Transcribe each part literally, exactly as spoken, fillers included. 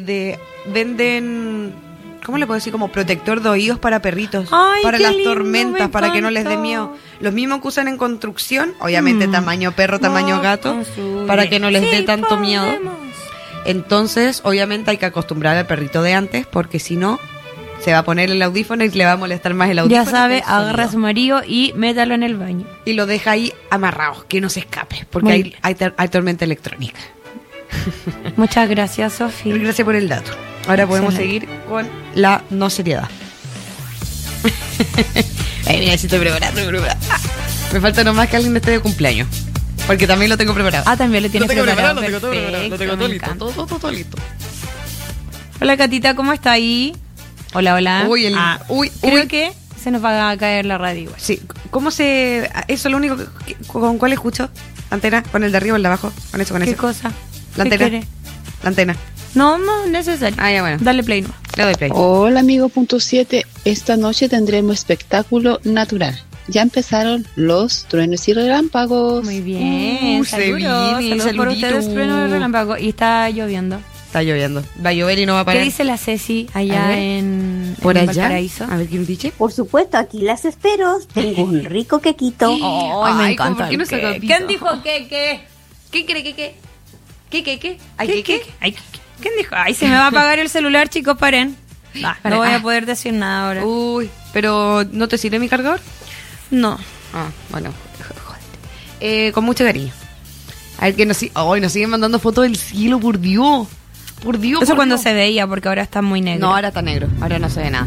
de venden, ¿cómo le puedo decir? Como protector de oídos para perritos. Ay, para qué las lindo, tormentas, me para que no les dé encantó. miedo. Los mismos que usan en construcción, obviamente Mm. tamaño perro, tamaño No, gato, construye. para que no les dé Sí, tanto miedo. podemos. Entonces, obviamente hay que acostumbrar al perrito de antes, porque si no, se va a poner el audífono y le va a molestar más el audífono. Ya sabe, que el sonido. agarra a su marido y métalo en el baño. Y lo deja ahí amarrado, que no se escape, porque Muy hay, bien. hay, tor- hay tormenta electrónica. Muchas gracias, Sofía. Gracias por el dato. Ahora podemos Excelente. seguir con la no seriedad. Ay, mira, si estoy preparada, estoy preparada. Ah, me falta nomás que alguien esté de cumpleaños, porque también lo tengo preparado. Ah, también lo tienes Lo tengo preparado. preparado, lo tengo todo preparado, lo tengo Perfecto, todo me listo, encanta. todo, todo, todo, todo listo. Hola, Catita, ¿cómo está ahí? Hola, hola. Uy, el- Ah, uy, creo uy. que se nos va a caer la radio igual. Sí, ¿cómo se...? Eso es lo único que... ¿Con cuál escucho? ¿La antena? ¿Con el de arriba o el de abajo? Con eso, con ¿Qué eso. cosa? La ¿Qué antena. quiere? La antena. No, no es necesario. Ah, ya, bueno. Dale play, no. Le doy play. Hola amigo punto siete, esta noche tendremos espectáculo natural. Ya empezaron los truenos y relámpagos. Muy bien. Uh, se saludos. viene, Saludos por saludito. ustedes, trueno de relámpago. Y está lloviendo. Está lloviendo. Va a llover y no va a parar. ¿Qué dice la Ceci A allá ver. en, ¿Por en allá? Valparaíso? A ver, ¿quién dice? Por supuesto, aquí las espero. Tengo un rico quequito. Ay, me Ay, encanta. ¿por qué no el saca qué. pito? ¿Quién dijo qué, qué? ¿Qué cree que qué? ¿Qué, qué, qué? ¿Ay, ¿Qué, qué, qué? qué? Ay, ¿qué- ¿Quién dijo? Ay, se me va a apagar el celular, chicos, paren. Ah, Paren. no voy Ah. a poder decir nada ahora. Uy, pero ¿no te sirve mi cargador? No. Ah, bueno, jódete. Eh, con mucho cariño. A ver que nos, si- ay, nos siguen mandando fotos del cielo, por Dios. Por Dios. Eso por cuando Dios. se veía, porque ahora está muy negro. No, ahora está negro. Ahora no se ve nada.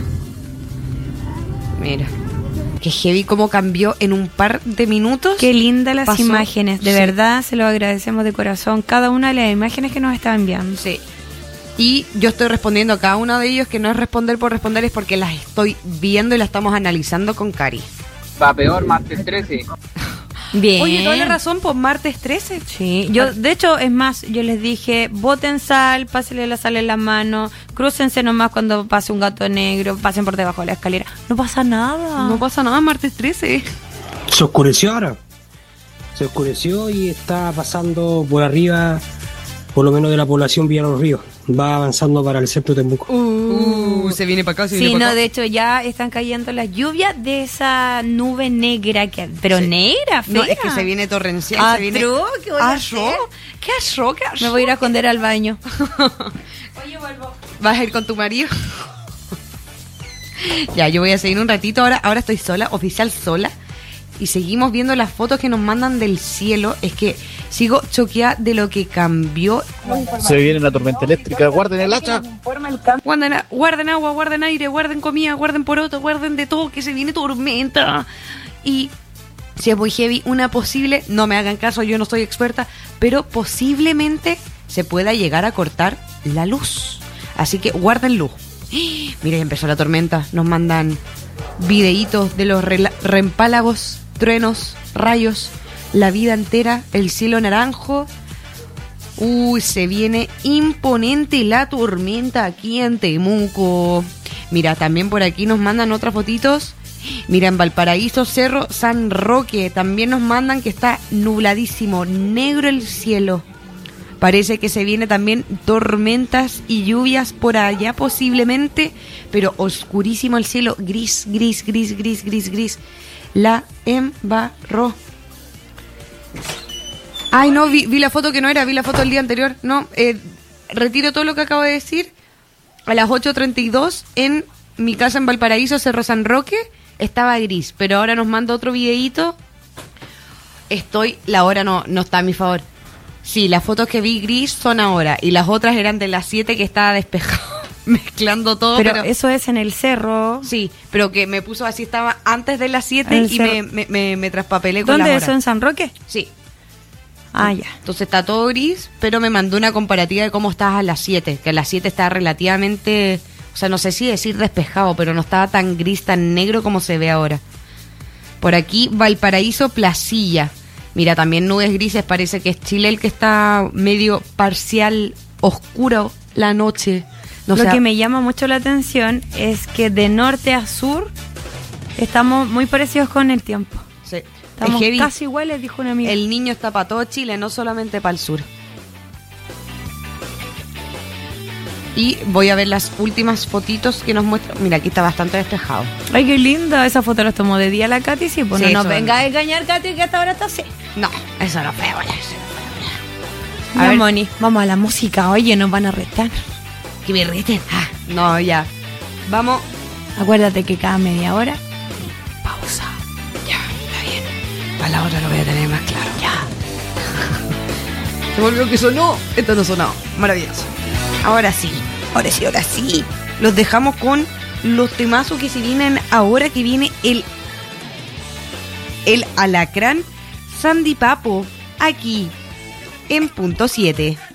Mira. Qué heavy cómo cambió en un par de minutos. Qué lindas las Pasó. imágenes. De Sí. verdad, se lo agradecemos de corazón. Cada una de las imágenes que nos está enviando. Sí. Y yo estoy respondiendo a cada uno de ellos, que no es responder por responder, es porque las estoy viendo y las estamos analizando con Cari. Va peor, martes trece. Bien. Oye, toda la razón, pues martes trece. Sí, yo, de hecho, es más, yo les dije, boten sal, pásenle la sal en la mano, crúcense nomás cuando pase un gato negro, pasen por debajo de la escalera. No pasa nada. No pasa nada, martes trece. Se oscureció ahora. Se oscureció y está pasando por arriba, por lo menos de la población Villa Los Ríos. Va avanzando para el centro de Temuco. Uh, se viene para acá, se Sí, viene para no, acá. de hecho ya están cayendo las lluvias de esa nube negra, que pero Sí. negra, fea. No, es que se viene torrencial. Ah, se viene... true, ¿qué voy a Arro, hacer? ¿Qué arro? ¿Qué arro? Me voy a ir a esconder al baño. ¿Vas a ir con tu marido? Ya, yo voy a seguir un ratito. Ahora, ahora estoy sola, oficial sola. Y seguimos viendo las fotos que nos mandan del cielo. Es que sigo choqueada de lo que cambió. Se viene la tormenta eléctrica, guarden el hacha. Guarden, a- guarden agua, guarden aire, guarden comida, guarden poroto, guarden de todo, que se viene tormenta. Y si es muy heavy, una posible, no me hagan caso, yo no soy experta, pero posiblemente se pueda llegar a cortar la luz. Así que guarden luz. Mira, ya empezó la tormenta. Nos mandan videitos de los rela- reempálagos, truenos, rayos, la vida entera, el cielo naranjo. Uy, se viene imponente la tormenta aquí en Temuco. Mira, también por aquí nos mandan otras fotitos. Mira, en Valparaíso, Cerro San Roque, también nos mandan que está nubladísimo, negro el cielo. Parece que se viene también tormentas y lluvias por allá posiblemente, pero oscurísimo el cielo, gris, gris, gris, gris, gris, gris. La embarró. Ay, no, vi, vi la foto que no era, vi la foto del día anterior. No, eh, retiro todo lo que acabo de decir. A las ocho treinta y dos en mi casa en Valparaíso, Cerro San Roque, estaba gris, pero ahora nos manda otro videíto. Estoy, la hora no, no está a mi favor. Sí, las fotos que vi gris son ahora y las otras eran de las siete que estaba despejado, mezclando todo. Pero, Pero, eso es en el cerro. sí, pero que me puso así, estaba antes de las siete En el y cerro. me, me, me, me traspapelé con ¿Dónde la es eso? hora. ¿En San Roque? Sí. Ah, ya. Entonces está todo gris, pero me mandó una comparativa de cómo estaba a las siete, que a las siete estaba relativamente, o sea, no sé si decir despejado, pero no estaba tan gris, tan negro como se ve ahora. Por aquí, Valparaíso, Placilla. Mira, también nubes grises, parece que es Chile el que está medio parcial, oscuro la noche. No Lo sé, que me llama mucho la atención es que de norte a sur estamos muy parecidos con el tiempo. sí, Estamos es heavy. casi iguales, dijo una amiga. El niño está para todo Chile, no solamente para el sur. Y voy a ver las últimas fotitos que nos muestra. Mira, aquí está bastante despejado. Ay, qué linda. Esa foto la tomó de día la Katy. Sí, pues Sí, no nos eso- venga a engañar, Katy, que hasta ahora está así. No, eso no fue, bueno, eso no fue. A Ya, ver. Moni, vamos a la música. Oye, nos van a retar. Que me reten. Ah, no, ya. Vamos. Acuérdate que cada media hora, pausa. Ya, está bien. Para la otra lo voy a tener más claro. Ya. Se volvió que sonó. Esto no sonó. Maravilloso. Ahora sí. Ahora sí, ahora sí. Los dejamos con los temazos que se vienen ahora, que viene el el alacrán Sandy Papo aquí en punto siete.